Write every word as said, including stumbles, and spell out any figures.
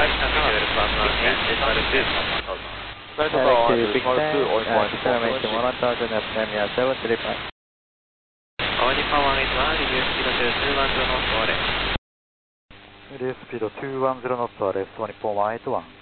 Flight Tower one, Small two, one point four. Relay speed two one zero knots, left one four one eight one.